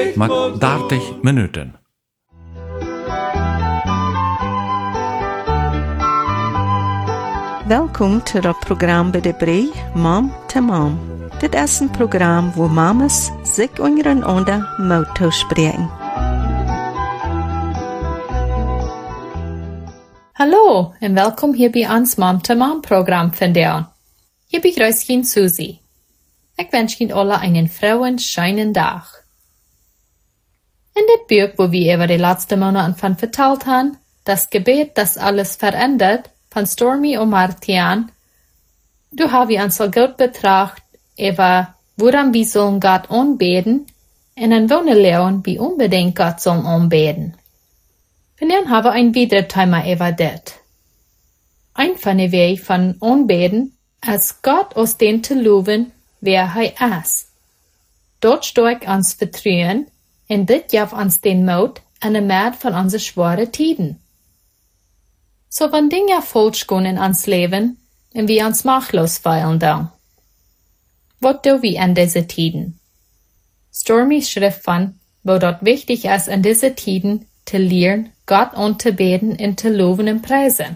met 30 minuten. Welkom to het programma bij de Brei, Mom to Mom. Dit is een programma waar mamas zich ondereinander moeten spreken. Hallo en welkom hier bij ons Mom to Mom programma vandaag. Hier begrüßt ich Susie. Ich wünsche Ihnen alle einen frohen, schönen Tag. In dit Buch, wo wir über die letzten Monate von vertelt haben, das Gebet, das alles verändert, von Stormy und Martian, du hast wir uns so gut betracht, über woran wir sollen Gott anbeten, und dann wollen lernen, wie unbedingt Gott sollen anbeten. Und dann haben wir ein weiteres Thema über das. Ein von den Wegen von anbeten, als Gott aus den zu loben, wer er ist. Dort steigt uns Vertrauen, und das gibt uns den Mut an der Macht von unseren schweren Tiden. So wenn Dinge falsch gehen in uns Leben, und wir uns machtlos fühlen dann. Was tun wir an diese Tiden? Stormy schrift von, wo dort wichtig ist an diese Tiden, zu lernen, Gott anzubeten und zu loben und preisen.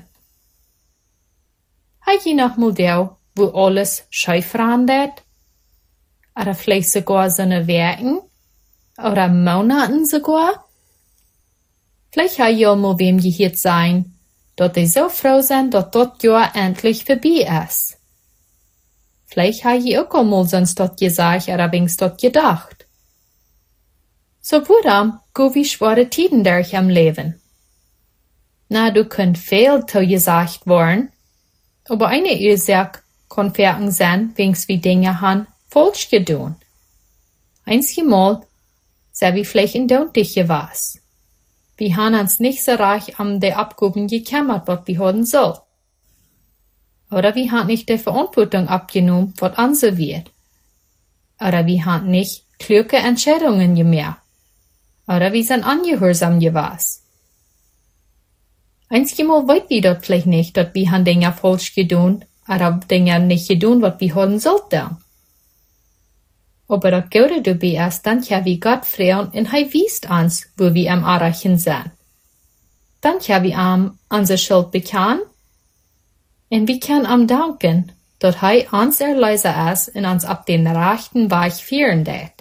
Hat je noch mal da, wo alles scheu verandert? Oder vielleicht sogar seine Werken? Oder Monaten sogar? Vielleicht hat ihr mal wem gehört sein, dass die so froh sind, dass das Jahr endlich vorbei ist. Vielleicht hat ihr auch mal sonst das gesagt oder wenigstens das gedacht. So warum go wie schwere Tiden durch am Leben? Na, du könnt viel zu gesagt worden, aber eine Ursache kann verken sein, wenigstens wie Dinge han falsch getan. Einzige Mal, sei wie vielleicht in Döntige was. Wir haben uns nicht so reich an der Abgaben gekümmert, was wir haben soll. Oder wir haben nicht die Verantwortung abgenommen, was unser wird. Oder wir haben nicht kluge Entscheidungen gemacht. Oder wir sind ungehorsam gewesen. Einzige Mal weiß wir dort vielleicht nicht, dass wir haben Dinge falsch getan, oder Dinge nicht getan, was wir haben sollten. Aber das Gute dabei ist, dann haben wir Gott fragen und er weist uns, wo wir am Erreichen sind. Dann haben wir unsere Schuld bekannt und wir können ihm danken, dass er uns Erlöser ist und uns auf den rechten Weg führen wird.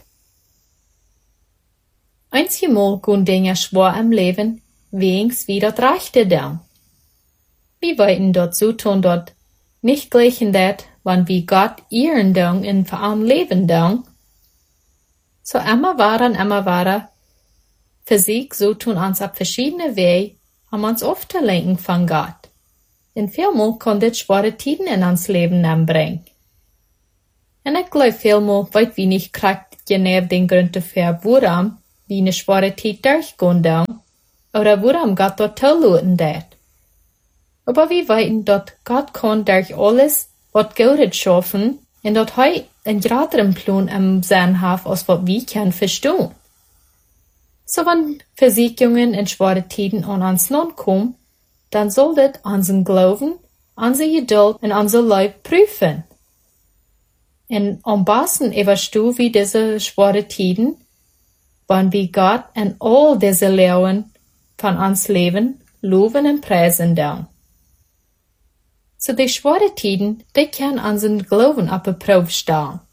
Einzige Mal gehen Dinge schwer im Leben, wenigstens wie das Rechte dann. Wir wollten dort so tun, dort nicht gleichen dat, wann wir Gott ehren dann und für ein Leben dann. So immer weiter, für sich so tun uns auf verschiedene Wege, um uns aufzulenken von Gott. Und vielmal kann das schwere Tiden in uns Leben anbringen. Und ich glaube vielmal, weil wir nicht kriegt genau den Grund dafür, warum wir eine schwere Tid durchgehen dann, oder warum Gott dort zulassen wird. Aber wir wissen, dass Gott kann durch alles, was Gutes schaffen, und dass er einen größeren Plan am Sinn hat, als was wir können verstehen. So wenn Versicherungen und schwere Tiden an uns Land kommen, dann soll das unseren Glauben, unsere Geduld und unser Leib prüfen. Und am besten überstehen wir diese schwere Tiden, wenn wir Gott und all diese Lehren von uns leben, loben und preisen dann. So die schwere Tiden, die können unseren Glauben auf die Probe stellen.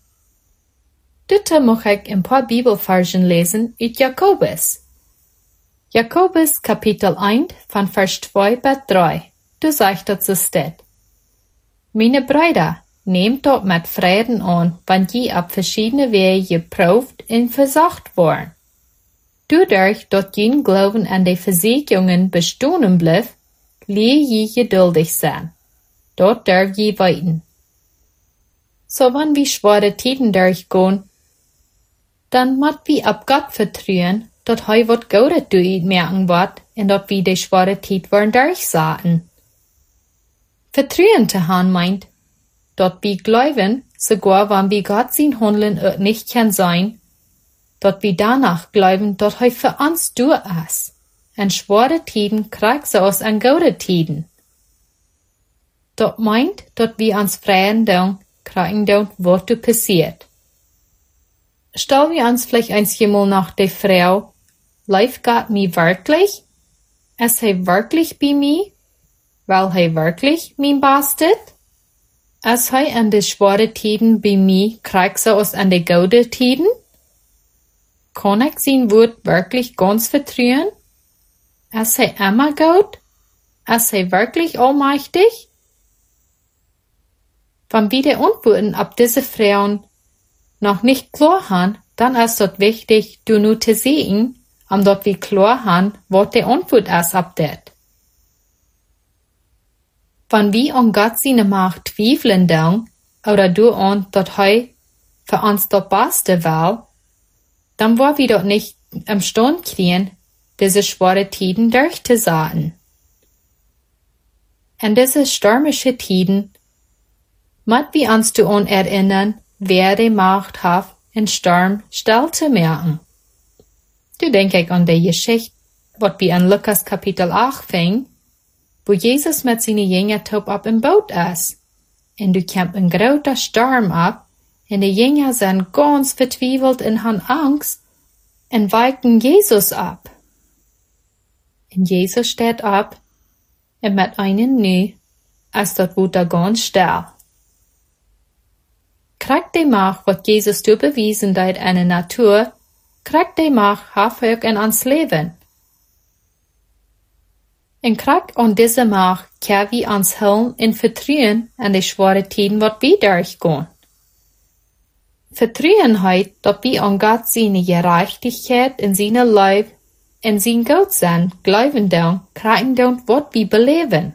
Dazu möchte ich ein paar Bibelversen lesen aus Jakobus. Jakobus Kapitel 1 von Vers 2 bis 3. Du sagst dazu steht: Meine Brüder, nehmt dort mit Frieden an, wenn je auf verschiedene Wege geprüft und versucht worden. Dadurch, dass jeden Glauben an die Versicherungen bestehen bleibt, lehre je geduldig sein. Dort darf je weiten. So wenn wir schwere Tiden durchgehen, dann muss wir ab Gott vertrauen, dass er was Gutes durch merken wird und dass wir die schwere Tid werden durchsaten. Vertrauen zu haben meint, dass wir glauben, sogar wenn wir Gott sein Handeln nicht kann sein, dass wir danach glauben, dass er für uns durch ist. Und schwere Tiden kriegt sie aus an gute Tiden. Das meint, dass wir uns freien dann kriegen, was passiert. stellen wir uns vielleicht einmal nach der Frau, lebt Gott mir wirklich? Ist er wirklich bei mir? Weil er wirklich mein bastet? Ist er an de schwere Tiden bei mir, kriegt er aus an de gute Tiden? Kann ich sein Wort wirklich ganz vertrauen? Ist er immer gut? Ist er wirklich allmächtig? Wenn wir die Antworten auf diese Frauen noch nicht klar haben, dann ist es wichtig, du nur zu sehen, dort wir klar haben, was die Antwort ist auf das. Wenn wir an Gott seine Macht zweifeln dann, oder du an, dass er für uns das Beste will, dann wollen wir dort nicht imstande kriegen, diese schwere Tiden durchzusagen. In diese stürmische Tiden, müssen wir uns daran erinnern, wer die Macht hat, in Sturm still zu merken. Du denkst an die Geschichte, was wir in Lukas Kapitel 8 fing, wo Jesus mit seinen Jüngern top ab im Boot ist. Und du kämpft ein großer Sturm ab, und die Jünger sind ganz vertwiebelt und haben Angst, und weichen Jesus ab. Und Jesus steht ab, und mit einem Nü, als dort wurde ganz still. Kriegt die Macht, was Jesus du bewiesen hat in der Natur, kriegt die Macht, hafök in ans Leben. Und kriegt an diese Macht, kann wir uns helfen und vertrauen an die schwere Tiden, was wir durchgehen. Vertrauen heißt, dass wir an Gott seine Gerechtigkeit in seine Leib, in sein Gutsein glauben dann, kriegen dann, was wir beleben.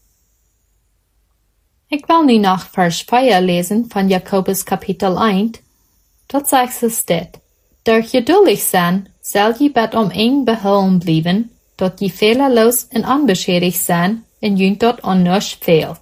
Ich will nu nach Vers 4 lesen von Jakobus Kapitel 1. Dort sagt es dit: Durch geduldig sein, soll je bet eng behouden bleiben, dat je fehlerlos en onbeschädigt sein, en jünt dort an nichts fehlt.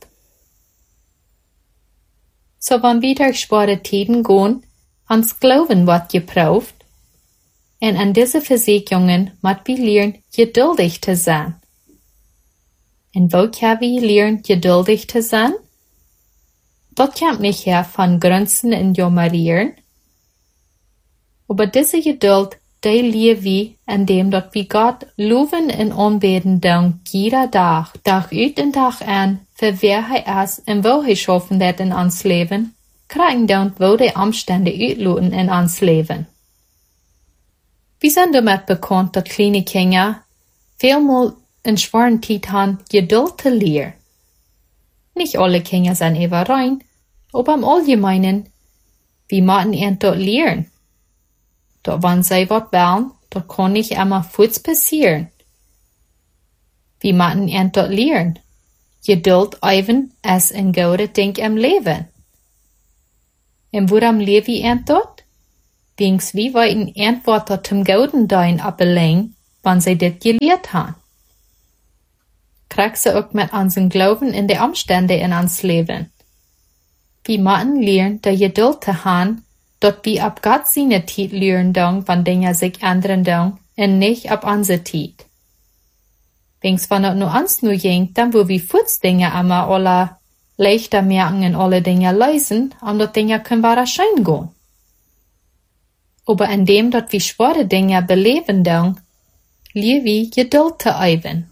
So wann wir durch schwere Tiden gehen, ans Glauben wat geprüft, en an diese Versicherungen mat wir lernen, geduldig zu sein. En wo kann wir lernen, geduldig zu sein? Dat kommt nicht her von Grenzen und Jammerieren. Aber diese Geduld, die lernen wir, indem dat wir Gott loben und anbeten dann jeder Tag uit und Tag an, für wer er ist und wo er schaffen wird in uns Leben, kriegen dann, wo die Umstände uitloten in uns Leben. Wir sind damit bekannt, dass kleine Kinder vielmal in schweren Zeit haben, Geduld zu lernen. Nicht alle Kinder sind eben rein, aber im Allgemeinen, wir müssen ihn dort lernen. Dort wenn sie was wollen, dort kann nicht immer Fuß passieren. Wir müssen ihn dort lernen. Geduld even als ein gute Ding im Leben. Und woran lernen wir ihn dort? Denkst wir wollten Antworten zum guten Dein ablegen, wenn sie das gelehrt haben. Kriegst sie auch mit unserem Glauben in die Umstände in uns Leben. Wir müssen lernen, die Geduld zu haben, dass wir ab Gott seine Zeit lernen, wenn Dinge sich ändern, und nicht ab unsere Zeit. Wenn's wenn es nur uns nur ging, dann wo wir Dinge immer alle leichter merken und alle Dinge lösen, dass Dinge können wir schein gehen. Aber indem dass wir schwere Dinge beleben, lernen wir Geduld zu üben.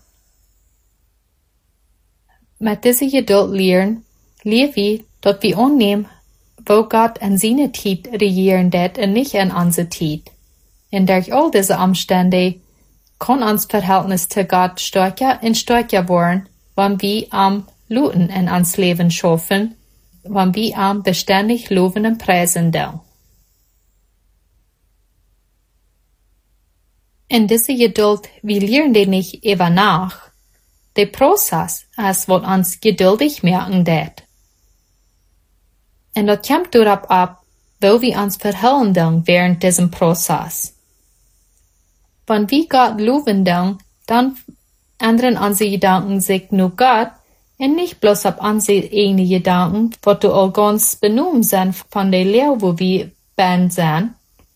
Mit dieser Geduld lernen wir, dass wir annehmen, wo Gott in seine Zeit regieren wird und nicht in unsere Zeit. Und durch all diese Umstände kann uns Verhältnis zu Gott stärker und stärker werden, wenn wir am Luten in uns Leben schaffen, wenn wir am beständig loben und preisen dürfen. In dieser Geduld, wir lernen die nicht eben nach. Der Prozess ist, was uns geduldig merken wird. Und das kommt darauf ab, wo wir uns verhalten während diesem Prozess. Wenn wir Gott loben, dann ändern unsere Gedanken sich nur Gott und nicht bloß auf unsere eigenen Gedanken, was du all ganz benommen sind von der Lehre, wo wir sind.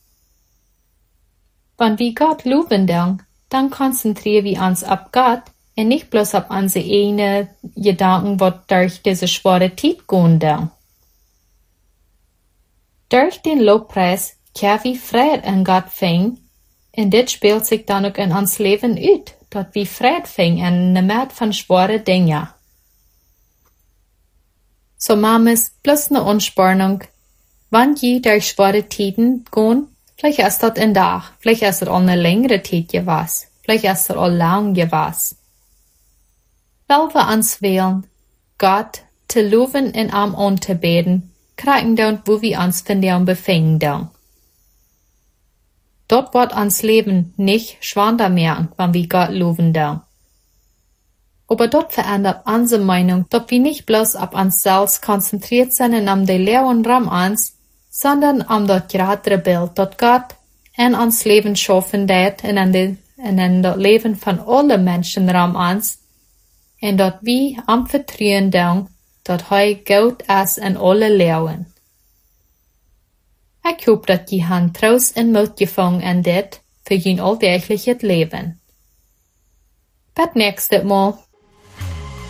Wenn wir Gott loben, dann konzentrieren wir uns auf Gott und nicht bloß auf unsere eigenen Gedanken, was durch diese schwere Zeit gehen. Durch den Lobpreis kjær wie fred en God ving, en dit speelt zich dan ook in ons leven uit, dat wie fred ving en nemet van zware dingen. So mames, plus ne Anspornung, wann je durch schwere Tiden gehen, vielleicht ist das ein Tag, vielleicht ist das auch eine längere Zeit gewesen, vielleicht ist das auch lang gewesen. Weil wir uns wählen, Gott zu loben und anzubeten, kriegen dann, wo wir uns von dem befinden dann. Dort wird uns Leben nicht schwander mehr, wenn wir Gott loben dann. Aber dort verändert unsere Meinung, dass wir nicht bloß auf uns selbst konzentriert sind und um die Lehren rum uns, sondern um das größere Bild, das Gott in uns Leben schaffen wird und in das Leben von allen Menschen rum uns, und dass wir am Vertrauen dann, dass Gott ist in alle Lehren. Ich hoffe, dass ihr han Trost und Mut gefangen in dit für ein alltägliches Leben. Bis nächstes Mal.